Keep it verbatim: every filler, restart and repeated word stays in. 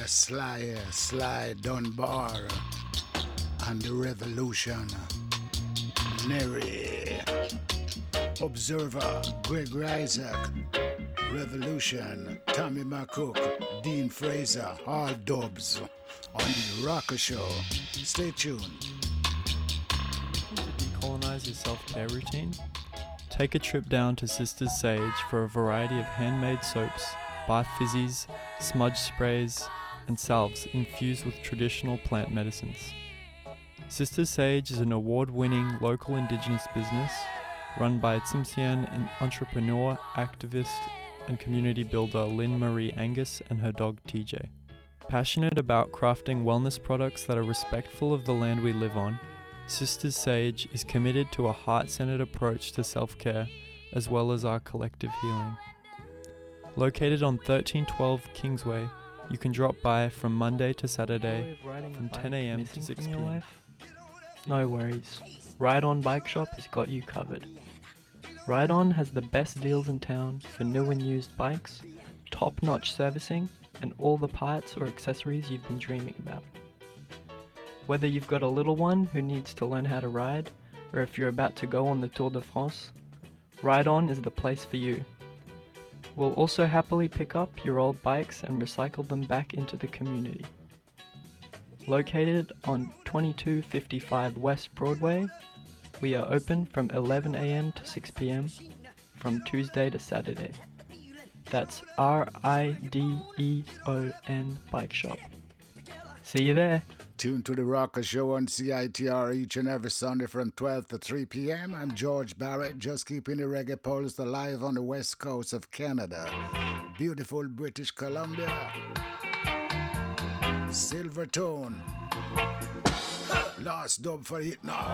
Sly, Sly Dunbar and the Revolution. Neri, Observer, Greg Isaac, Revolution, Tommy McCook, Dean Fraser, all dubs on the Rocker Show. Stay tuned. To decolonize your self-care routine? Take a trip down to Sisters Sage for a variety of handmade soaps, bath fizzies, smudge sprays, and salves infused with traditional plant medicines. Sisters Sage is an award-winning local indigenous business run by Tsimshian and entrepreneur, activist, and community builder Lynn Marie Angus and her dog T J. Passionate about crafting wellness products that are respectful of the land we live on, Sisters Sage is committed to a heart-centered approach to self-care as well as our collective healing. Located on thirteen twelve Kingsway, you can drop by from Monday to Saturday from ten a.m. to six p.m. No worries. Ride On Bike Shop has got you covered. Ride On has the best deals in town for new and used bikes, top-notch servicing, and all the parts or accessories you've been dreaming about. Whether you've got a little one who needs to learn how to ride, or if you're about to go on the Tour de France, Ride On is the place for you. We'll also happily pick up your old bikes and recycle them back into the community. Located on twenty-two fifty-five West Broadway, we are open from eleven a.m. to six p.m. from Tuesday to Saturday. That's R I D E O N Bike Shop. See you there. Tune to the Rocker Show on C I T R each and every Sunday from twelve to three p.m. I'm George Barrett, just keeping the reggae pulse alive on the west coast of Canada. Beautiful British Columbia. Silvertone. Last dub for it now.